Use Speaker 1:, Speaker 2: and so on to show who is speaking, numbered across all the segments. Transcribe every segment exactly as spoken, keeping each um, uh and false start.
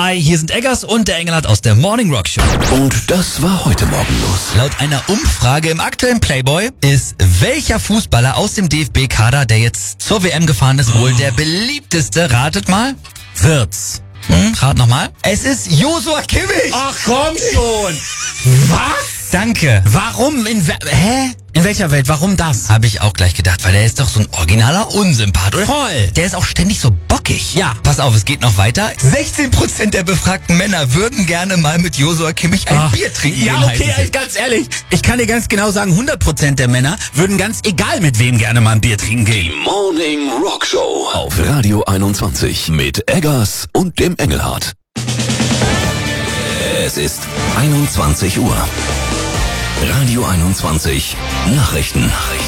Speaker 1: Hi, hier sind Eggers und der Engelhardt aus der Morning Rock Show.
Speaker 2: Und das war heute Morgen los.
Speaker 1: Laut einer Umfrage im aktuellen Playboy ist welcher Fußballer aus dem D F B-Kader, der jetzt zur W M gefahren ist, wohl der beliebteste? Ratet mal. Wird's. Hm, rat nochmal. Es ist Joshua Kimmich.
Speaker 3: Ach komm schon. Was?
Speaker 1: Danke.
Speaker 3: Warum? In we- Hä? In welcher Welt? Warum das?
Speaker 1: Habe ich auch gleich gedacht, weil der ist doch so ein originaler Unsympath, oder?
Speaker 3: Voll.
Speaker 1: Der ist auch ständig so bockig.
Speaker 3: Ja.
Speaker 1: Pass auf, es geht noch weiter. sechzehn Prozent der befragten Männer würden gerne mal mit Joshua Kimmich ein
Speaker 3: Ach.
Speaker 1: Bier trinken.
Speaker 3: Ja,
Speaker 1: gehen,
Speaker 3: okay,
Speaker 1: heißt es.
Speaker 3: also ganz ehrlich. Ich kann dir ganz genau sagen, hundert Prozent der Männer würden ganz egal mit wem gerne mal ein Bier trinken gehen.
Speaker 2: Morning Rock Show auf Radio einundzwanzig mit Eggers und dem Engelhardt. Es ist einundzwanzig Uhr. Radio einundzwanzig Nachrichten.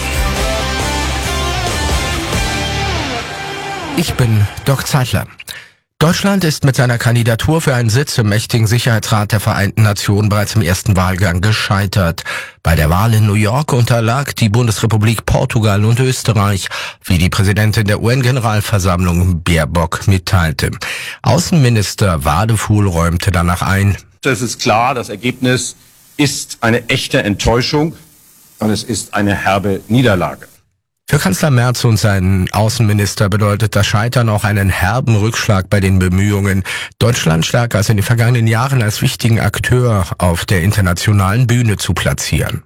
Speaker 4: Ich bin Doc Zeitler. Deutschland ist mit seiner Kandidatur für einen Sitz im mächtigen Sicherheitsrat der Vereinten Nationen bereits im ersten Wahlgang gescheitert. Bei der Wahl in New York unterlag die Bundesrepublik Portugal und Österreich, wie die Präsidentin der U N-Generalversammlung Baerbock mitteilte. Außenminister Wadefuhl räumte danach ein:
Speaker 5: Es ist klar, das Ergebnis ist eine echte Enttäuschung und es ist eine herbe Niederlage.
Speaker 4: Für Kanzler Merz und seinen Außenminister bedeutet das Scheitern auch einen herben Rückschlag bei den Bemühungen, Deutschland stärker als in den vergangenen Jahren als wichtigen Akteur auf der internationalen Bühne zu platzieren.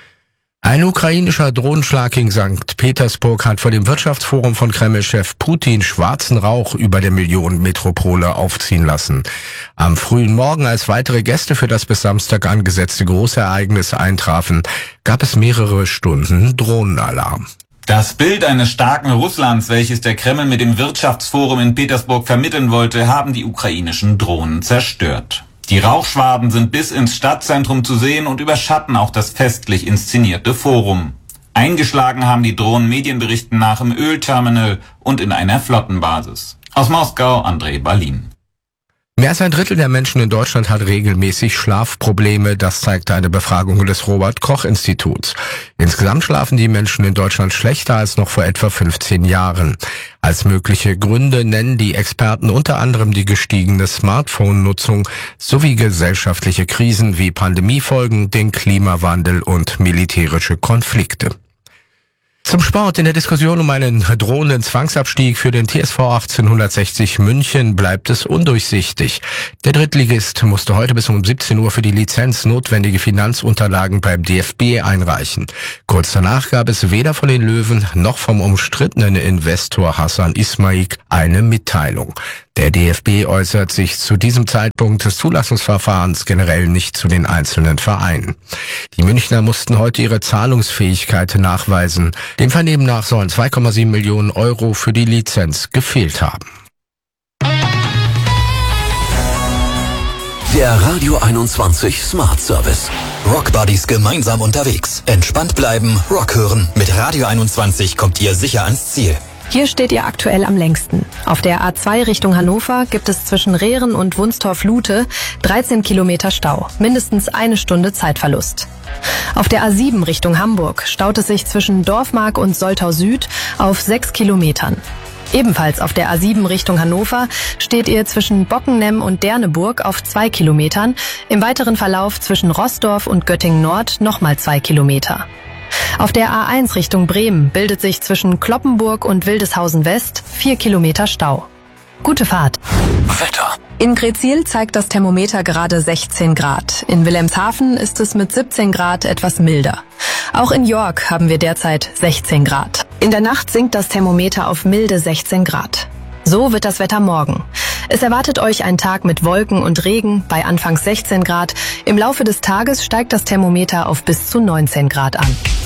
Speaker 4: Ein ukrainischer Drohnenschlag gegen Sankt Petersburg hat vor dem Wirtschaftsforum von Kreml-Chef Putin schwarzen Rauch über der Millionenmetropole aufziehen lassen. Am frühen Morgen, als weitere Gäste für das bis Samstag angesetzte Großereignis eintrafen, gab es mehrere Stunden Drohnenalarm.
Speaker 6: Das Bild eines starken Russlands, welches der Kreml mit dem Wirtschaftsforum in Petersburg vermitteln wollte, haben die ukrainischen Drohnen zerstört. Die Rauchschwaden sind bis ins Stadtzentrum zu sehen und überschatten auch das festlich inszenierte Forum. Eingeschlagen haben die Drohnen Medienberichten nach im Ölterminal und in einer Flottenbasis. Aus Moskau, Andrei Balin.
Speaker 4: Mehr als ein Drittel der Menschen in Deutschland hat regelmäßig Schlafprobleme, das zeigte eine Befragung des Robert-Koch-Instituts. Insgesamt schlafen die Menschen in Deutschland schlechter als noch vor etwa fünfzehn Jahren. Als mögliche Gründe nennen die Experten unter anderem die gestiegene Smartphone-Nutzung sowie gesellschaftliche Krisen wie Pandemiefolgen, den Klimawandel und militärische Konflikte. Zum Sport. In der Diskussion um einen drohenden Zwangsabstieg für den T S V achtzehnhundertsechzig München bleibt es undurchsichtig. Der Drittligist musste heute bis um siebzehn Uhr für die Lizenz notwendige Finanzunterlagen beim D F B einreichen. Kurz danach gab es weder von den Löwen noch vom umstrittenen Investor Hassan Ismaik eine Mitteilung. Der D F B äußert sich zu diesem Zeitpunkt des Zulassungsverfahrens generell nicht zu den einzelnen Vereinen. Die Münchner mussten heute ihre Zahlungsfähigkeit nachweisen. Dem Vernehmen nach sollen zwei Komma sieben Millionen Euro für die Lizenz gefehlt haben.
Speaker 2: Der Radio einundzwanzig Smart Service.
Speaker 7: Rock Buddies gemeinsam unterwegs. Entspannt bleiben, Rock hören. Mit Radio einundzwanzig kommt ihr sicher ans Ziel.
Speaker 8: Hier steht ihr aktuell am längsten. Auf der A zwei Richtung Hannover gibt es zwischen Rehren und Wunstorf-Lute dreizehn Kilometer Stau. Mindestens eine Stunde Zeitverlust. Auf der A sieben Richtung Hamburg staut es sich zwischen Dorfmark und Soltau Süd auf sechs Kilometern. Ebenfalls auf der A sieben Richtung Hannover steht ihr zwischen Bockennemm und Derneburg auf zwei Kilometern. Im weiteren Verlauf zwischen Roßdorf und Göttingen Nord nochmal zwei Kilometer. Auf der A eins Richtung Bremen bildet sich zwischen Kloppenburg und Wildeshausen West vier Kilometer Stau. Gute Fahrt.
Speaker 2: Wetter.
Speaker 8: In Gretzil zeigt das Thermometer gerade sechzehn Grad. In Wilhelmshaven ist es mit siebzehn Grad etwas milder. Auch in York haben wir derzeit sechzehn Grad. In der Nacht sinkt das Thermometer auf milde sechzehn Grad. So wird das Wetter morgen. Es erwartet euch ein Tag mit Wolken und Regen bei anfangs sechzehn Grad. Im Laufe des Tages steigt das Thermometer auf bis zu neunzehn Grad an.